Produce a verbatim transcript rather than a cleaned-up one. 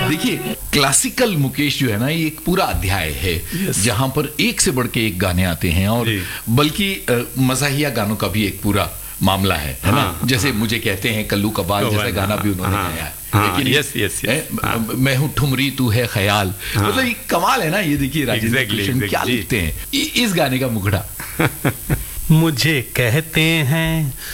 देखिए, क्लासिकल मुकेश जो है ना, ये एक पूरा अध्याय है yes. जहां पर एक से बढ़ के एक गाने आते हैं, और बल्कि मज़ाहिया गानों का भी एक पूरा मामला है, है हाँ, ना? जैसे हाँ, मुझे कहते हैं कल्लू कबाल जैसा गाना भी उन्होंने गाया है। हाँ, यस यस यस, मैं हूँ ठुमरी तू है ख्याल, हाँ, मतलब ये कमाल है ना। ये देखिए राजेंद्र exactly, कृष्ण exactly. क्या लिखते हैं इस गाने का मुखड़ा। मुझे कहते हैं